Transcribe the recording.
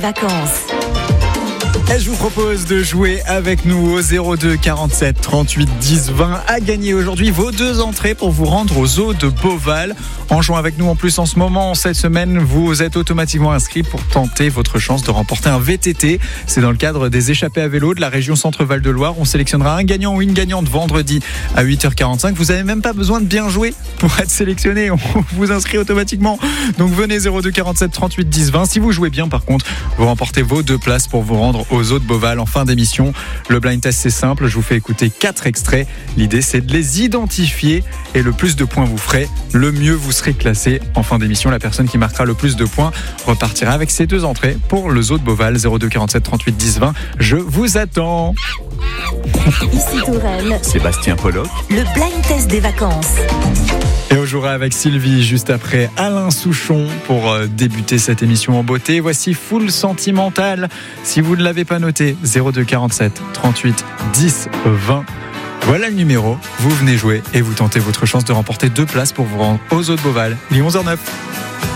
Vacances. Et je vous propose de jouer avec nous au 02 47 38 10 20 à gagner aujourd'hui vos 2 entrées pour vous rendre au zoo de Beauval. En jouant avec nous en plus en ce moment, cette semaine, vous êtes automatiquement inscrit pour tenter votre chance de remporter un VTT. C'est dans le cadre des échappées à vélo de la région Centre-Val de Loire. On sélectionnera un gagnant ou une gagnante vendredi à 8h45. Vous n'avez même pas besoin de bien jouer pour être sélectionné. On vous inscrit automatiquement. Donc venez 02 47 38 10 20. Si vous jouez bien par contre, vous remportez vos 2 places pour vous rendre au zoo de Beauval en fin d'émission. Le blind test c'est simple, je vous fais écouter 4 extraits. L'idée c'est de les identifier et le plus de points vous ferez, le mieux vous serez classé. En fin d'émission, la personne qui marquera le plus de points repartira avec ses 2 entrées pour le zoo de Beauval. 02 47 38 10 20. Je vous attends. Ici Touraine, Sébastien Pollock. le blind test des vacances. Et on jouera avec Sylvie juste après Alain Souchon pour débuter cette émission en beauté. Voici Full Sentimental. Si vous ne l'avez pas noté, 02 47 38 10 20. Voilà le numéro. Vous venez jouer et vous tentez votre chance de remporter 2 places pour vous rendre au zoo de Beauval. Il est 11h09.